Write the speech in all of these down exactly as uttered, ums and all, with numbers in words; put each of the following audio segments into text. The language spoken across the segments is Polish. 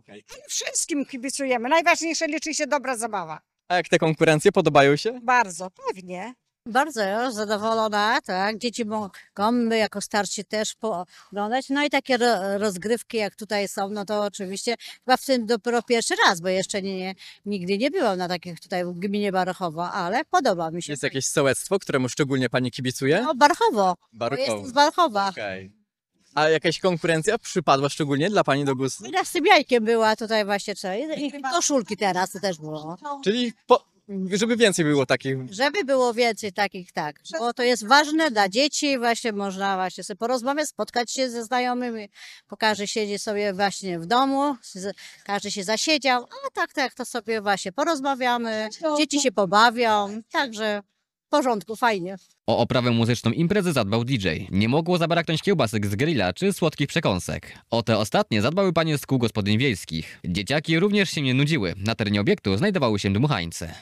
Okay. Wszystkim kibicujemy. Najważniejsze liczy się dobra zabawa. A jak te konkurencje podobają się? Bardzo, pewnie. Bardzo zadowolona, tak. Dzieci mogą, my jako starsi też pooglądać. No i takie ro, rozgrywki jak tutaj są, no to oczywiście chyba w tym dopiero pierwszy raz, bo jeszcze nie, nigdy nie byłam na takich tutaj w gminie Barachowo, ale podoba mi się. Jest jakieś sołectwo, któremu szczególnie pani kibicuje? No, Barachowo, bo Barkowo. jestem z Barachowa. Okej. A jakaś konkurencja przypadła szczególnie dla pani do gustu? I z tym jajkiem była tutaj właśnie, co, i i koszulki teraz to też było. Czyli po, żeby więcej było takich. Żeby było więcej takich, tak, bo to jest ważne dla dzieci, właśnie można właśnie sobie porozmawiać, spotkać się ze znajomymi, bo każdy siedzi sobie właśnie w domu, z- każdy się zasiedział, a tak, tak, to sobie właśnie porozmawiamy, dzieci się pobawią, także w porządku, fajnie. O oprawę muzyczną imprezy zadbał D J. Nie mogło zabraknąć kiełbasek z grilla czy słodkich przekąsek. O te ostatnie zadbały panie z kół gospodyń wiejskich. Dzieciaki również się nie nudziły. Na terenie obiektu znajdowały się dmuchańce.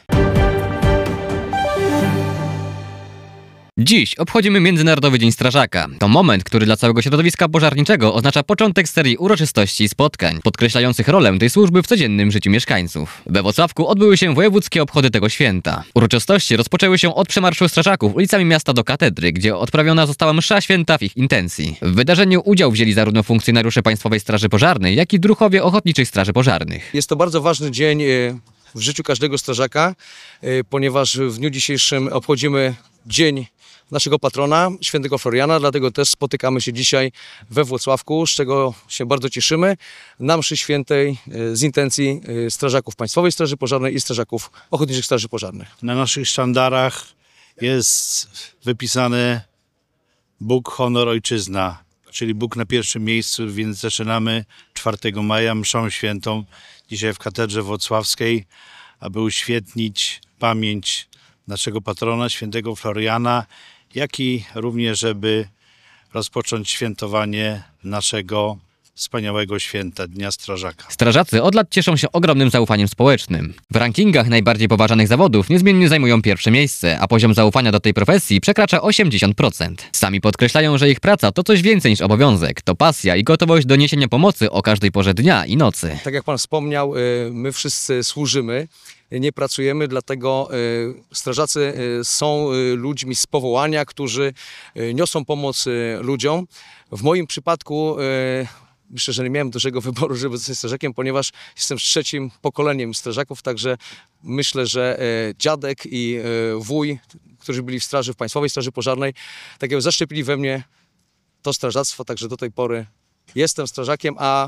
Dziś obchodzimy Międzynarodowy Dzień Strażaka. To moment, który dla całego środowiska pożarniczego oznacza początek serii uroczystości i spotkań, podkreślających rolę tej służby w codziennym życiu mieszkańców. We Włocławku odbyły się wojewódzkie obchody tego święta. Uroczystości rozpoczęły się od przemarszu strażaków ulicami miasta do katedry, gdzie odprawiona została msza święta w ich intencji. W wydarzeniu udział wzięli zarówno funkcjonariusze Państwowej Straży Pożarnej, jak i druhowie Ochotniczych Straży Pożarnych. Jest to bardzo ważny dzień e, w życiu każdego strażaka, e, ponieważ w dniu dzisiejszym obchodzimy dzień naszego patrona, świętego Floriana, dlatego też spotykamy się dzisiaj we Włocławku, z czego się bardzo cieszymy, na mszy świętej e, z intencji e, strażaków Państwowej Straży Pożarnej i strażaków Ochotniczych Straży Pożarnych. Na naszych sztandarach jest wypisane Bóg, honor, ojczyzna, czyli Bóg na pierwszym miejscu, więc zaczynamy czwartego maja mszą świętą dzisiaj w katedrze włocławskiej, aby uświetnić pamięć naszego patrona, świętego Floriana, jak i również, żeby rozpocząć świętowanie naszego wspaniałego święta, Dnia Strażaka. Strażacy od lat cieszą się ogromnym zaufaniem społecznym. W rankingach najbardziej poważanych zawodów niezmiennie zajmują pierwsze miejsce, a poziom zaufania do tej profesji przekracza osiemdziesiąt procent. Sami podkreślają, że ich praca to coś więcej niż obowiązek, to pasja i gotowość do niesienia pomocy o każdej porze dnia i nocy. Tak jak Pan wspomniał, e, my wszyscy służymy, nie pracujemy, dlatego e, strażacy e, są e, ludźmi z powołania, którzy e, niosą pomoc e, ludziom. W moim przypadku e, myślę, że nie miałem dużego wyboru, żeby zostać strażakiem, ponieważ jestem trzecim pokoleniem strażaków, także myślę, że e, dziadek i e, wuj, którzy byli w straży, w Państwowej Straży Pożarnej, tak jakby zaszczepili we mnie to strażactwo, także do tej pory jestem strażakiem, a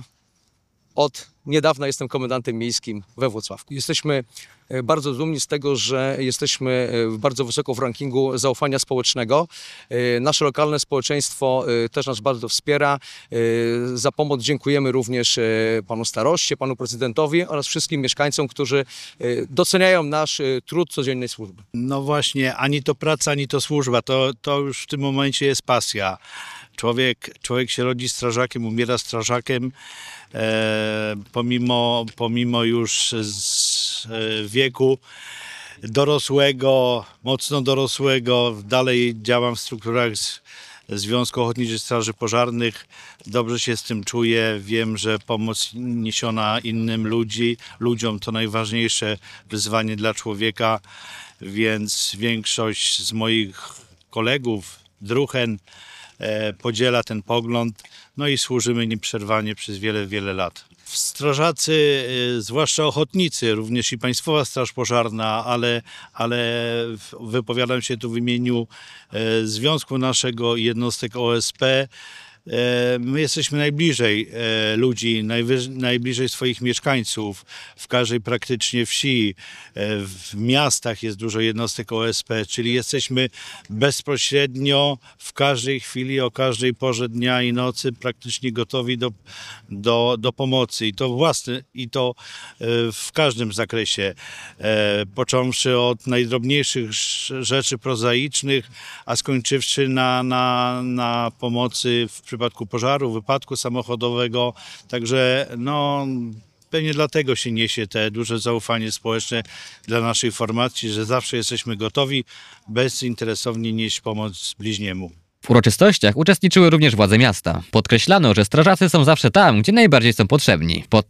od niedawna jestem komendantem miejskim we Włocławku. Jesteśmy e, bardzo dumni z tego, że jesteśmy e, bardzo wysoko w rankingu zaufania społecznego. E, Nasze lokalne społeczeństwo e, też nas bardzo wspiera. E, Za pomoc dziękujemy również e, panu staroście, panu prezydentowi oraz wszystkim mieszkańcom, którzy e, doceniają nasz e, trud codziennej służby. No właśnie, ani to praca, ani to służba, to, to już w tym momencie jest pasja. Człowiek, człowiek się rodzi strażakiem, umiera strażakiem, e, pomimo, pomimo już z, e, wieku dorosłego, mocno dorosłego, dalej działam w strukturach z, Związku Ochotniczych Straży Pożarnych. Dobrze się z tym czuję, wiem, że pomoc niesiona innym ludzi, ludziom to najważniejsze wyzwanie dla człowieka, więc większość z moich kolegów, druhen, podziela ten pogląd, no i służymy nieprzerwanie przez wiele, wiele lat. Strażacy, zwłaszcza ochotnicy, również i Państwowa Straż Pożarna, ale, ale wypowiadam się tu w imieniu związku naszego i jednostek O S P. My jesteśmy najbliżej ludzi, najbliżej swoich mieszkańców, w każdej praktycznie wsi, w miastach jest dużo jednostek O S P, czyli jesteśmy bezpośrednio w każdej chwili, o każdej porze dnia i nocy praktycznie gotowi do, do, do pomocy i to własne, i to w każdym zakresie, począwszy od najdrobniejszych rzeczy prozaicznych, a skończywszy na, na, na pomocy w W przypadku pożaru, wypadku samochodowego, także no, pewnie dlatego się niesie te duże zaufanie społeczne dla naszej formacji, że zawsze jesteśmy gotowi bezinteresownie nieść pomoc bliźniemu. W uroczystościach uczestniczyły również władze miasta. Podkreślano, że strażacy są zawsze tam, gdzie najbardziej są potrzebni. Pod